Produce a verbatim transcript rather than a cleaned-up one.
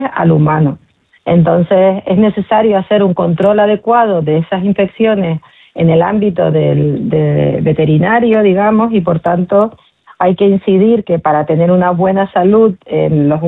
al humano. Entonces, es necesario hacer un control adecuado de esas infecciones en el ámbito del de veterinario, digamos, y por tanto hay que incidir que para tener una buena salud en los